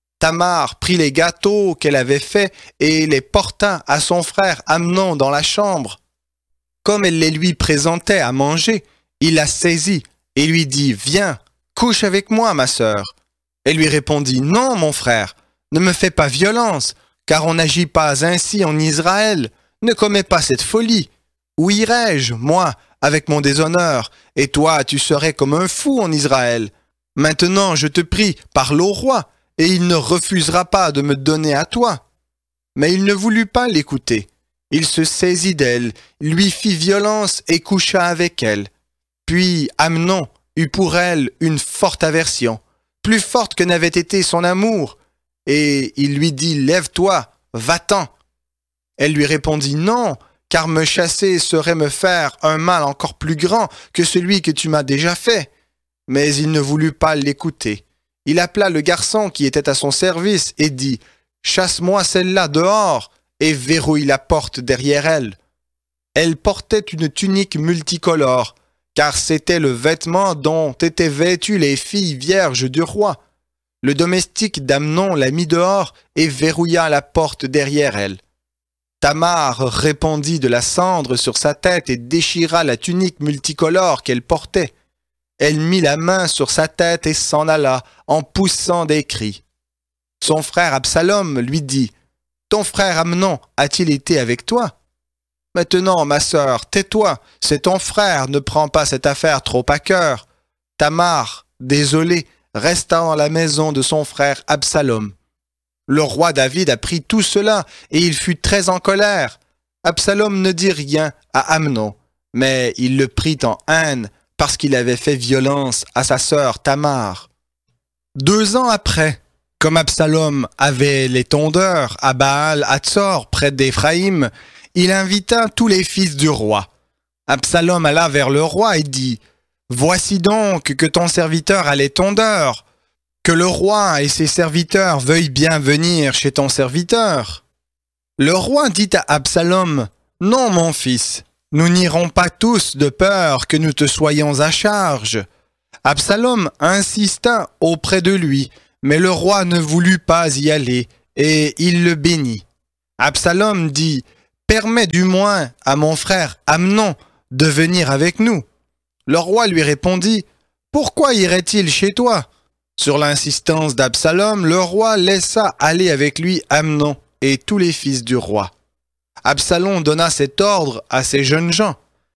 Tamar prit les gâteaux qu'elle avait faits et les porta à son frère Amnon dans la chambre. Comme elle les lui présentait à manger, il la saisit et lui dit « Viens, couche avec moi, ma sœur. » Elle lui répondit « Non, mon frère, ne me fais pas violence, car on n'agit pas ainsi en Israël. Ne commets pas cette folie. Où irai-je, moi, avec mon déshonneur, et toi, tu serais comme un fou en Israël. Maintenant, je te prie, parle au roi, et il ne refusera pas de me donner à toi. » Mais il ne voulut pas l'écouter. Il se saisit d'elle, lui fit violence et coucha avec elle. Puis Amnon eut pour elle une forte aversion, plus forte que n'avait été son amour, et il lui dit « Lève-toi, va-t'en. » Elle lui répondit « Non, car me chasser serait me faire un mal encore plus grand que celui que tu m'as déjà fait. » Mais il ne voulut pas l'écouter. Il appela le garçon qui était à son service et dit « Chasse-moi celle-là dehors et verrouille la porte derrière elle. » Elle portait une tunique multicolore, car c'était le vêtement dont étaient vêtues les filles vierges du roi. Le domestique d'Amnon la mit dehors et verrouilla la porte derrière elle. Tamar répandit de la cendre sur sa tête et déchira la tunique multicolore qu'elle portait. Elle mit la main sur sa tête et s'en alla en poussant des cris. Son frère Absalom lui dit « Ton frère Amnon a-t-il été avec toi? Maintenant, ma sœur, tais-toi, c'est ton frère, ne prends pas cette affaire trop à cœur. » Tamar, désolée, resta dans la maison de son frère Absalom. Le roi David apprit tout cela et il fut très en colère. Absalom ne dit rien à Amnon, mais il le prit en haine parce qu'il avait fait violence à sa sœur Tamar. 2 ans après, comme Absalom avait les tondeurs à Baal-Hatzor près d'Éphraïm, il invita tous les fils du roi. Absalom alla vers le roi et dit « Voici donc que ton serviteur a les tondeurs. Que le roi et ses serviteurs veuillent bien venir chez ton serviteur. » Le roi dit à Absalom « Non, mon fils, Nous n'irons pas tous de peur que nous te soyons à charge. » Absalom insista auprès de lui, mais le roi ne voulut pas y aller, et il le bénit. Absalom dit, « Permets du moins à mon frère Amnon de venir avec nous. » Le roi lui répondit, « Pourquoi irait-il chez toi ?» Sur l'insistance d'Absalom, le roi laissa aller avec lui Amnon et tous les fils du roi. Absalom donna cet ordre à ses jeunes gens.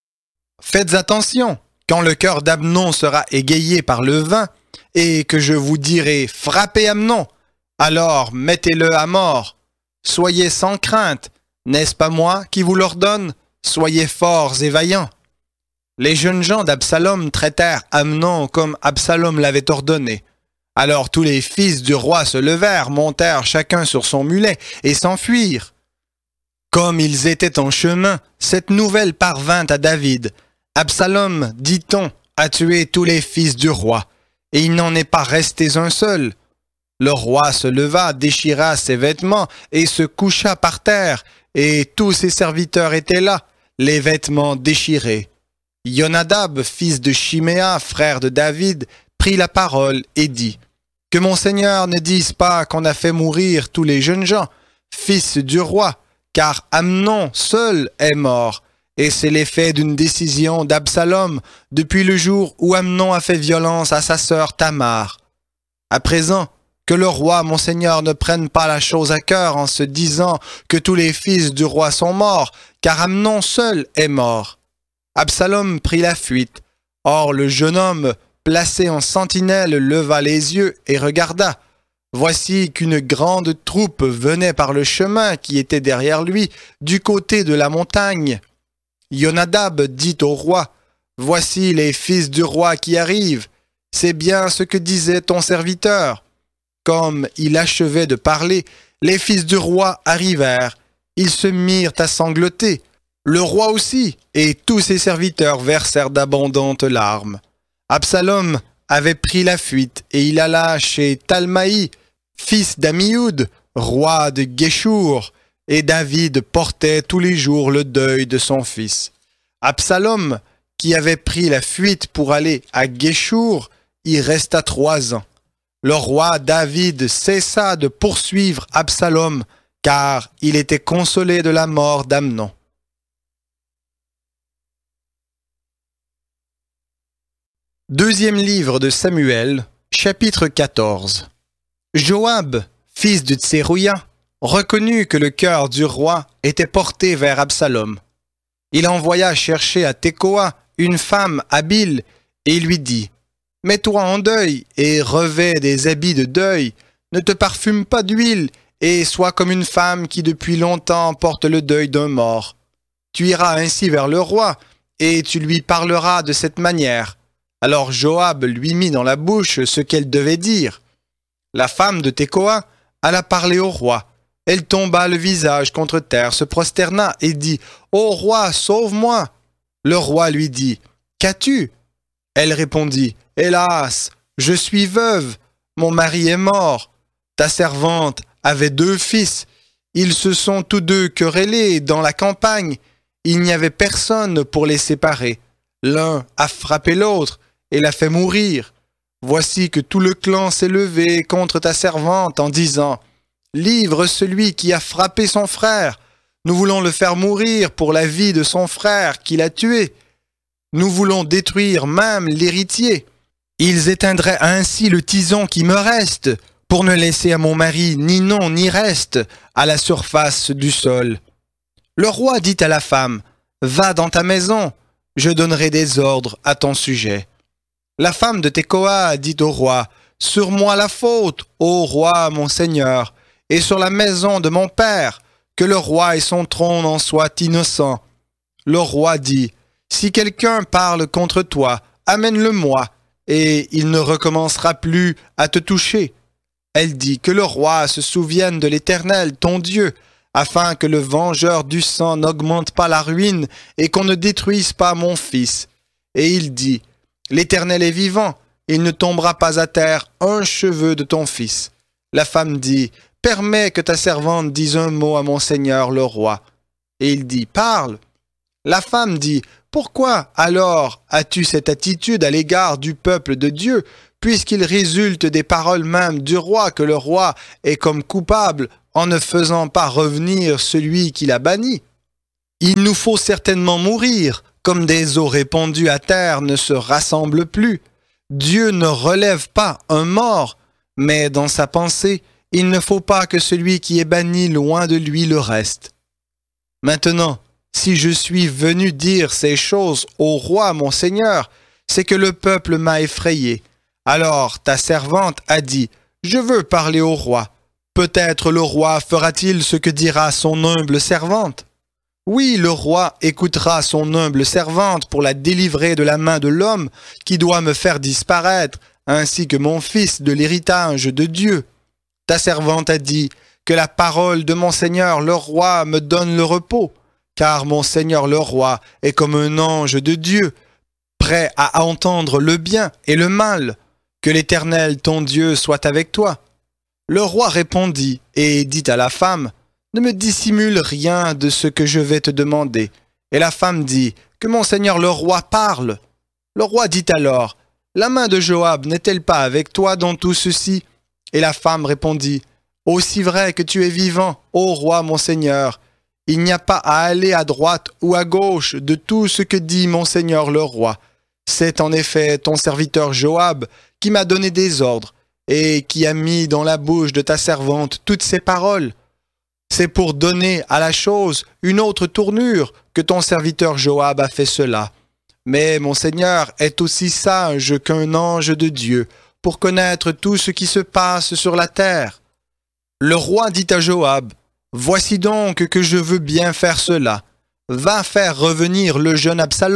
« Faites attention, quand le cœur d'Amnon sera égayé par le vin, et que je vous dirai « Frappez Amnon », alors mettez-le à mort. Soyez sans crainte, n'est-ce pas moi qui vous l'ordonne? Soyez forts et vaillants. » Les jeunes gens d'Absalom traitèrent Amnon comme Absalom l'avait ordonné. Alors tous les fils du roi se levèrent, montèrent chacun sur son mulet et s'enfuirent. Comme ils étaient en chemin, cette nouvelle parvint à David. Absalom, dit-on, a tué tous les fils du roi, et il n'en est pas resté un seul. Le roi se leva, déchira ses vêtements et se coucha par terre, et tous ses serviteurs étaient là, les vêtements déchirés. Yonadab, fils de Chiméa, frère de David, prit la parole et dit, « Que mon Seigneur ne dise pas qu'on a fait mourir tous les jeunes gens, fils du roi, car Amnon seul est mort, et c'est l'effet d'une décision d'Absalom depuis le jour où Amnon a fait violence à sa sœur Tamar. À présent, que le roi, mon Seigneur, ne prenne pas la chose à cœur en se disant que tous les fils du roi sont morts, car Amnon seul est mort. » Absalom prit la fuite. Or le jeune homme, placé en sentinelle, leva les yeux et regarda. Voici qu'une grande troupe venait par le chemin qui était derrière lui, du côté de la montagne. Yonadab dit au roi, « Voici les fils du roi qui arrivent. C'est bien ce que disait ton serviteur. » Comme il achevait de parler, les fils du roi arrivèrent. Ils se mirent à sangloter. Le roi aussi, et tous ses serviteurs versèrent d'abondantes larmes. Absalom avait pris la fuite, et il alla chez Talmaï, fils d'Amioud, roi de Guéchour, et David portait tous les jours le deuil de son fils. Absalom, qui avait pris la fuite pour aller à Guéchour, y resta 3 ans. Le roi David cessa de poursuivre Absalom, car il était consolé de la mort d'Amnon. Deuxième livre de Samuel, chapitre 14. Joab, fils de Tserouïa, reconnut que le cœur du roi était porté vers Absalom. Il envoya chercher à Tekoa une femme habile et lui dit « Mets-toi en deuil et revêt des habits de deuil, ne te parfume pas d'huile et sois comme une femme qui depuis longtemps porte le deuil d'un mort. Tu iras ainsi vers le roi et tu lui parleras de cette manière. » Alors Joab lui mit dans la bouche ce qu'elle devait dire. La femme de Tekoa alla parler au roi. Elle tomba le visage contre terre, se prosterna et dit « Ô roi, sauve-moi » Le roi lui dit « Qu'as-tu » Elle répondit « Hélas, je suis veuve, mon mari est mort. Ta servante avait 2 fils. Ils se sont tous 2 querellés dans la campagne. Il n'y avait personne pour les séparer. L'un a frappé l'autre et l'a fait mourir. Voici que tout le clan s'est levé contre ta servante en disant « Livre celui qui a frappé son frère. Nous voulons le faire mourir pour la vie de son frère qui l'a tué. Nous voulons détruire même l'héritier. Ils éteindraient ainsi le tison qui me reste, pour ne laisser à mon mari ni nom ni reste à la surface du sol. » Le roi dit à la femme « Va dans ta maison, je donnerai des ordres à ton sujet. » La femme de Tekoa dit au roi « Sur moi la faute, ô roi mon seigneur, et sur la maison de mon père, que le roi et son trône en soient innocents. » Le roi dit « Si quelqu'un parle contre toi, amène-le-moi, et il ne recommencera plus à te toucher. » Elle dit « Que le roi se souvienne de l'Éternel, ton Dieu, afin que le vengeur du sang n'augmente pas la ruine et qu'on ne détruise pas mon fils. » Et il dit « L'Éternel est vivant, il ne tombera pas à terre un cheveu de ton fils. » La femme dit « Permets que ta servante dise un mot à mon seigneur le roi. » Et il dit « Parle. » La femme dit, « Pourquoi alors as-tu cette attitude à l'égard du peuple de Dieu, puisqu'il résulte des paroles mêmes du roi que le roi est comme coupable en ne faisant pas revenir celui qui l'a banni? Il nous faut certainement mourir, comme des eaux répandues à terre ne se rassemblent plus. Dieu ne relève pas un mort, mais dans sa pensée, il ne faut pas que celui qui est banni loin de lui le reste. Maintenant, si je suis venu dire ces choses au roi mon Seigneur, c'est que le peuple m'a effrayé. Alors ta servante a dit, je veux parler au roi. Peut-être le roi fera-t-il ce que dira son humble servante. Oui, le roi écoutera son humble servante pour la délivrer de la main de l'homme qui doit me faire disparaître, ainsi que mon fils de l'héritage de Dieu. Ta servante a dit, que la parole de mon Seigneur le roi me donne le repos, car mon Seigneur le roi est comme un ange de Dieu, prêt à entendre le bien et le mal. Que l'Éternel ton Dieu soit avec toi. Le roi répondit et dit à la femme, ne me dissimule rien de ce que je vais te demander. Et la femme dit, que mon Seigneur le roi parle. Le roi dit alors, la main de Joab n'est-elle pas avec toi dans tout ceci? Et la femme répondit, aussi vrai que tu es vivant, ô roi mon Seigneur, il n'y a pas à aller à droite ou à gauche de tout ce que dit mon Seigneur le roi. C'est en effet ton serviteur Joab qui m'a donné des ordres et qui a mis dans la bouche de ta servante toutes ces paroles. C'est pour donner à la chose une autre tournure que ton serviteur Joab a fait cela. Mais mon Seigneur est aussi sage qu'un ange de Dieu pour connaître tout ce qui se passe sur la terre. Le roi dit à Joab, « Voici donc que je veux bien faire cela. Va faire revenir le jeune Absalom. »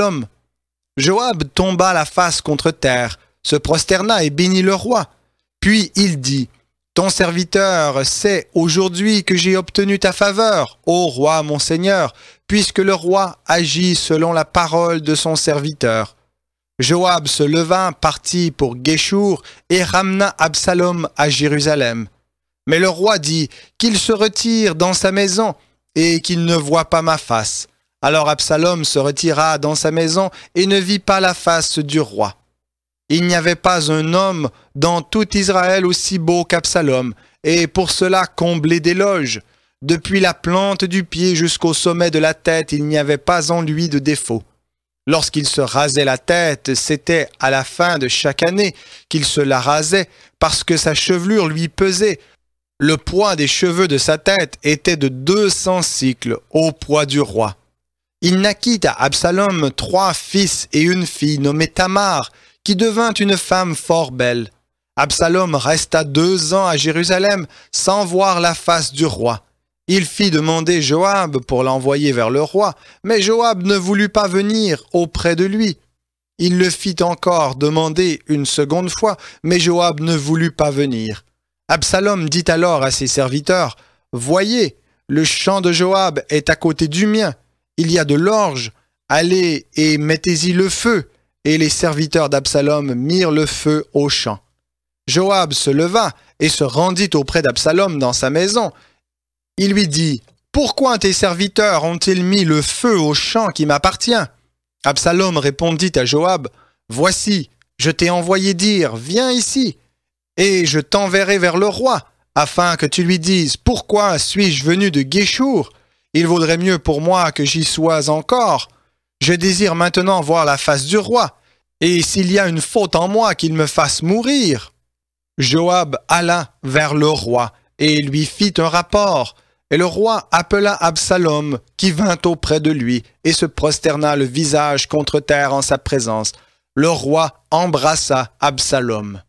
Joab tomba la face contre terre, se prosterna et bénit le roi. Puis il dit, « Ton serviteur sait aujourd'hui que j'ai obtenu ta faveur, ô roi mon Seigneur, puisque le roi agit selon la parole de son serviteur. » Joab se leva, partit pour Guéchour et ramena Absalom à Jérusalem. Mais le roi dit qu'il se retire dans sa maison et qu'il ne voit pas ma face. Alors Absalom se retira dans sa maison et ne vit pas la face du roi. Il n'y avait pas un homme dans tout Israël aussi beau qu'Absalom, et pour cela comblé d'éloges. Depuis la plante du pied jusqu'au sommet de la tête, il n'y avait pas en lui de défaut. Lorsqu'il se rasait la tête, c'était à la fin de chaque année qu'il se la rasait, parce que sa chevelure lui pesait. Le poids des cheveux de sa tête était de 200 cycles au poids du roi. Il naquit à Absalom 3 fils et une fille nommée Tamar, qui devint une femme fort belle. Absalom resta 2 ans à Jérusalem sans voir la face du roi. Il fit demander Joab pour l'envoyer vers le roi, mais Joab ne voulut pas venir auprès de lui. Il le fit encore demander une seconde fois, mais Joab ne voulut pas venir. Absalom dit alors à ses serviteurs, « Voyez, le champ de Joab est à côté du mien. Il y a de l'orge. Allez et mettez-y le feu. » Et les serviteurs d'Absalom mirent le feu au champ. Joab se leva et se rendit auprès d'Absalom dans sa maison. Il lui dit, « Pourquoi tes serviteurs ont-ils mis le feu au champ qui m'appartient ?» Absalom répondit à Joab, « Voici, je t'ai envoyé dire, viens ici, et je t'enverrai vers le roi, afin que tu lui dises, pourquoi suis-je venu de Guéchour? Il vaudrait mieux pour moi que j'y sois encore. Je désire maintenant voir la face du roi, et s'il y a une faute en moi, qu'il me fasse mourir. » Joab alla vers le roi, et lui fit un rapport. Et le roi appela Absalom, qui vint auprès de lui, et se prosterna le visage contre terre en sa présence. Le roi embrassa Absalom.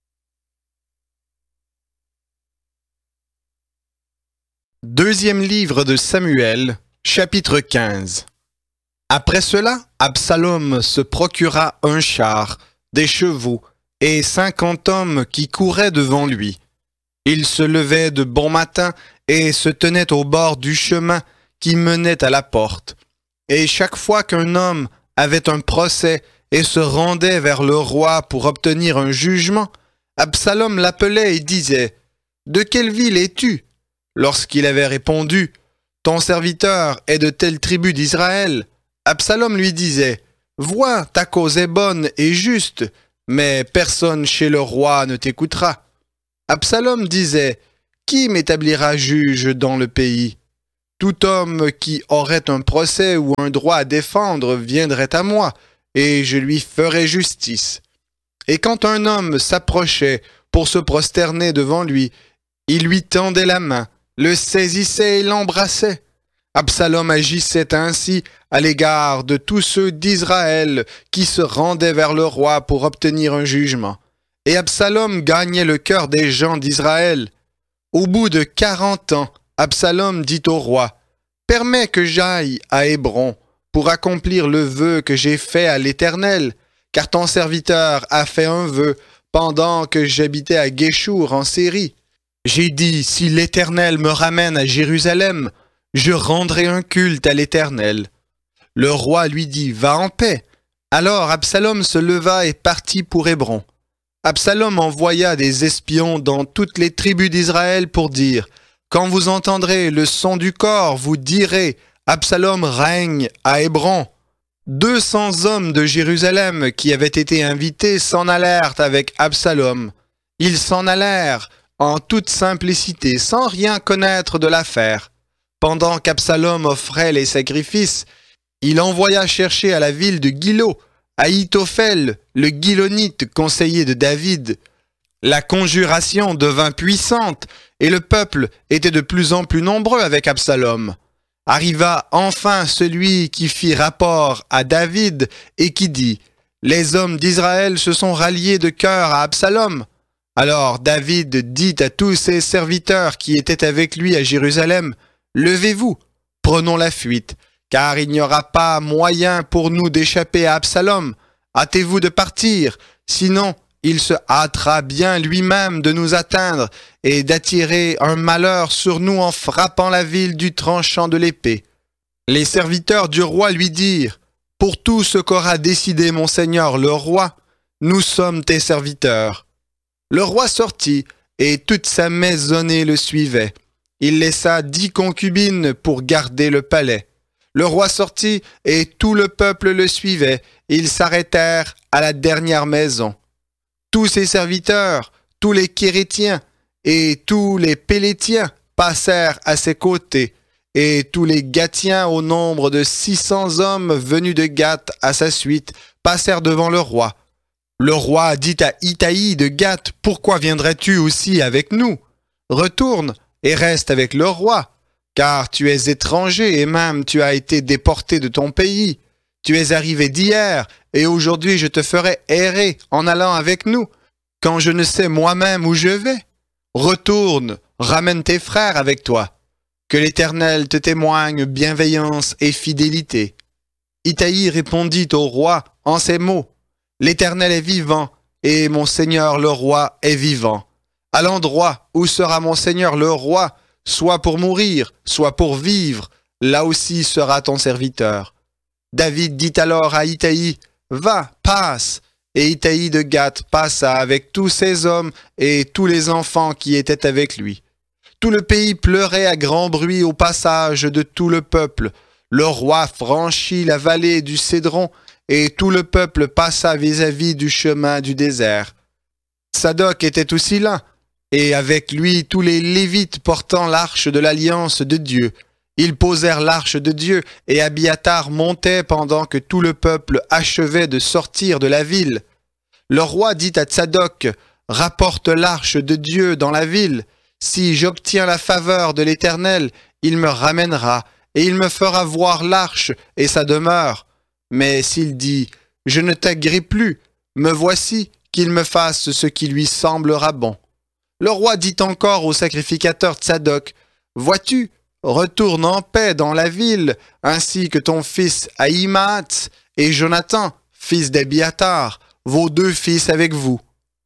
Deuxième livre de Samuel, chapitre 15. Après cela, Absalom se procura un char, des chevaux et 50 hommes qui couraient devant lui. Il se levait de bon matin et se tenait au bord du chemin qui menait à la porte. Et chaque fois qu'un homme avait un procès et se rendait vers le roi pour obtenir un jugement, Absalom l'appelait et disait « De quelle ville es-tu » Lorsqu'il avait répondu « Ton serviteur est de telle tribu d'Israël », Absalom lui disait, « Vois, ta cause est bonne et juste, mais personne chez le roi ne t'écoutera. » Absalom disait, « Qui m'établira juge dans le pays? Tout homme qui aurait un procès ou un droit à défendre viendrait à moi, et je lui ferai justice. » Et quand un homme s'approchait pour se prosterner devant lui, il lui tendait la main, le saisissait et l'embrassait. Absalom agissait ainsi à l'égard de tous ceux d'Israël qui se rendaient vers le roi pour obtenir un jugement. Et Absalom gagnait le cœur des gens d'Israël. Au bout de 40 ans, Absalom dit au roi, « Permets que j'aille à Hébron pour accomplir le vœu que j'ai fait à l'Éternel, car ton serviteur a fait un vœu pendant que j'habitais à Guéchour en Syrie. J'ai dit, si l'Éternel me ramène à Jérusalem, je rendrai un culte à l'Éternel. » Le roi lui dit, « Va en paix. » Alors Absalom se leva et partit pour Hébron. Absalom envoya des espions dans toutes les tribus d'Israël pour dire, « Quand vous entendrez le son du cor, vous direz, Absalom règne à Hébron. » 200 hommes de Jérusalem qui avaient été invités s'en allèrent avec Absalom. Ils s'en allèrent en toute simplicité, sans rien connaître de l'affaire. Pendant qu'Absalom offrait les sacrifices, il envoya chercher à la ville de Gilo Ahitophel, le Gilonite conseiller de David. La conjuration devint puissante et le peuple était de plus en plus nombreux avec Absalom. Arriva enfin celui qui fit rapport à David et qui dit, « Les hommes d'Israël se sont ralliés de cœur à Absalom. » Alors David dit à tous ses serviteurs qui étaient avec lui à Jérusalem, « Levez-vous, prenons la fuite, car il n'y aura pas moyen pour nous d'échapper à Absalom. Hâtez-vous de partir, sinon il se hâtera bien lui-même de nous atteindre et d'attirer un malheur sur nous en frappant la ville du tranchant de l'épée. » Les serviteurs du roi lui dirent, « Pour tout ce qu'aura décidé mon seigneur le roi, nous sommes tes serviteurs. » Le roi sortit, et toute sa maisonnée le suivait. Il laissa 10 concubines pour garder le palais. Le roi sortit, et tout le peuple le suivait. Ils s'arrêtèrent à la dernière maison. Tous ses serviteurs, tous les Kérétiens et tous les Pélétiens passèrent à ses côtés, et tous les Gatiens au nombre de 600 hommes venus de Gath à sa suite passèrent devant le roi. Le roi dit à Itaï de Gath, « Pourquoi viendrais-tu aussi avec nous? Retourne et reste avec le roi, car tu es étranger et même tu as été déporté de ton pays. Tu es arrivé d'hier, et aujourd'hui je te ferai errer en allant avec nous, quand je ne sais moi-même où je vais. Retourne, ramène tes frères avec toi. Que l'Éternel te témoigne bienveillance et fidélité. » Itaï répondit au roi en ces mots, « L'Éternel est vivant, et mon seigneur le roi est vivant. À l'endroit où sera mon seigneur le roi, soit pour mourir, soit pour vivre, là aussi sera ton serviteur. » David dit alors à Itaï, « Va, passe. » Et Itaï de Gath passa avec tous ses hommes et tous les enfants qui étaient avec lui. Tout le pays pleurait à grand bruit au passage de tout le peuple. Le roi franchit la vallée du Cédron et tout le peuple passa vis-à-vis du chemin du désert. Sadoc était aussi là, et avec lui tous les Lévites portant l'arche de l'alliance de Dieu. Ils posèrent l'arche de Dieu, et Abiatar montait pendant que tout le peuple achevait de sortir de la ville. Le roi dit à Tsadok, « Rapporte l'arche de Dieu dans la ville. Si j'obtiens la faveur de l'Éternel, il me ramènera, et il me fera voir l'arche et sa demeure. Mais s'il dit, « Je ne t'agrée plus, me voici, qu'il me fasse ce qui lui semblera bon. » Le roi dit encore au sacrificateur Tsadok, « Vois-tu, retourne en paix dans la ville, ainsi que ton fils Ahimaatz et Jonathan, fils d'Abiatar, vos 2 fils avec vous.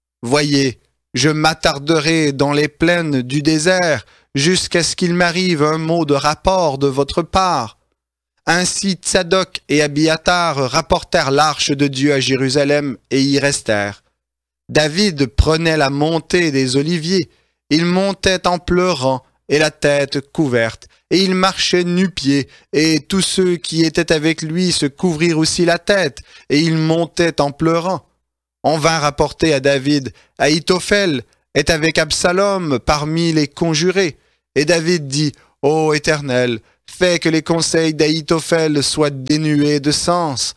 Voyez, je m'attarderai dans les plaines du désert jusqu'à ce qu'il m'arrive un mot de rapport de votre part. » Ainsi Tsadok et Abiatar rapportèrent l'arche de Dieu à Jérusalem et y restèrent. David prenait la montée des oliviers. Il montait en pleurant et la tête couverte, et il marchait nu-pieds, et tous ceux qui étaient avec lui se couvrirent aussi la tête, et ils montaient en pleurant. On vint rapporter à David, Ahitophel est avec Absalom parmi les conjurés. Et David dit, Ô Éternel, fais que les conseils d'Ahitophel soient dénués de sens.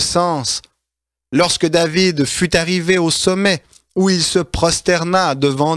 Lorsque David fut arrivé au sommet, où il se prosterna devant